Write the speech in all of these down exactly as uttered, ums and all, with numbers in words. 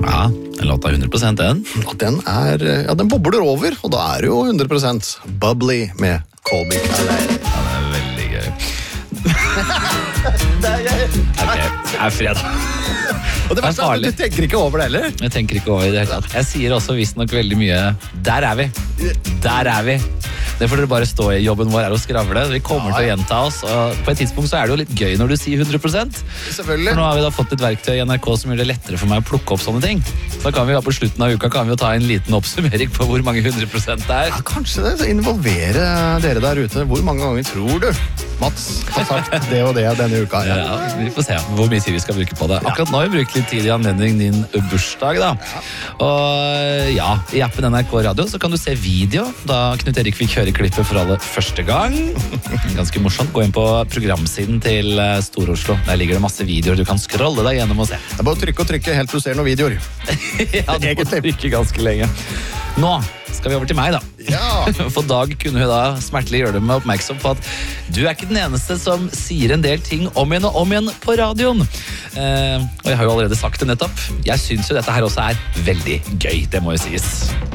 Ja, den låta er hundre prosent den. Den er, ja, den bobler over, og da er det jo hundre prosent bubbly med Colby Calais. Ja, det er veldig gøy. Det er gøy. Ok, det er fredag. Og det verste er at du tenker ikke over det heller. Jeg tenker ikke over i det hele tatt. Jeg sier også visst nok veldig mye. Der er vi. Der er vi. Det får dere bare stå i. Jobben vår er å skravle. Vi kommer ja, ja. til å gjenta oss. Og på et tidspunkt så er det jo litt gøy når du sier hundre prosent. Selvfølgelig. For nå har vi da fått et verktøy i N R K som gjør det lettere for meg å plukke opp sånne ting. Så da kan vi da på slutten av uka kan vi jo ta en liten oppsummering på hvor mange hundre prosent det er. Ja, kanskje det. Så involvere dere der ute. Hvor mange ganger tror du Mats har sagt det og det denne uka? Ja, ja, vi får se hvor mye tid vi skal bruke på det. Akkurat nå har vi brukt litt tid i anledning din bursdag da. Og ja, i appen N R K Radio så kan du se video da Knut Erik fikk høre klippet for aller første gang. Ganske morsomt. Gå inn på programsiden til Stor-Oslo. Der ligger det masse videoer du kan scrolle deg gjennom og se. Det er bare å trykke og trykke helt til du ser noen videoer. Ja, det må trykke ganske lenge. Nå skal vi over til meg da. Ja. For Dag kunne hun da smertelig gjøre dem oppmerksom på at du er ikke den eneste som sier en del ting om igjen og om igjen på radioen. Eh, og jeg har jo allerede sagt det nettopp. Jeg synes jo dette her også er veldig gøy, det må jo sies.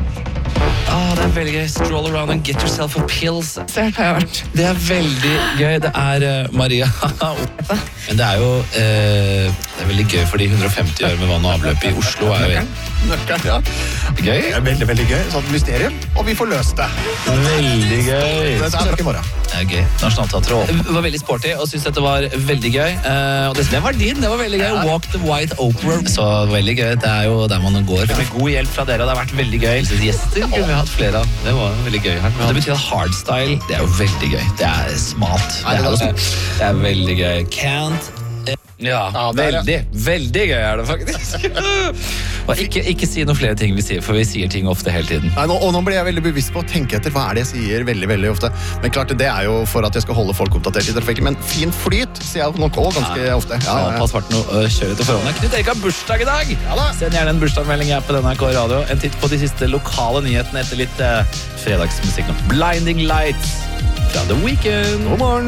Ah, det er veldig gøy. Stroll around and get yourself a pills. Det har jeg vært. Det er veldig gøy. Det er uh, Maria. Men det er jo uh, det er veldig gøy fordi hundre og femti år med vann og avløp i Oslo er jo Nøkkeren, ja. Gøy? Det er veldig, veldig gøy. Sånn mysterium, og vi får løst det. Veldig gøy. Det er ikke i morgen. Det er gøy. Nationalteatret også. Var veldig sporty og synes dette var veldig gøy. Uh, og det, det var din, det var veldig gøy. Walk the White Opera. Så veldig gøy. Det er jo der man går. Med god hjelp fra dere, og det har vært veldig gøy. Gjester kunne vi hatt flere av. Det var veldig gøy her. Det betyr at hardstyle, det er jo veldig gøy. Det er smalt. Det er, det er, det er veldig gøy. Can't Ja, ja veldig, veldig gøy er det faktisk. Og ikke, ikke si noen flere ting vi sier, for vi sier ting ofte hele tiden. Nei, nå, og nå blir jeg veldig bevisst på å tenke etter hva er det jeg sier veldig, veldig ofte. Men klart, det er jo for at jeg skal holde folk oppdatert i trafikken. Men fin flyt, sier jeg nok også ganske ja, ofte. Ja, ja, ja. Pass farten og kjør etter forholdene. Knut Erik har bursdag i dag. Ja, send gjerne en bursdagsmelding her på N R K Radio. En titt på de siste lokale nyhetene etter litt uh, fredagsmusikk nå. Blinding Lights fra The Weeknd. God morgen.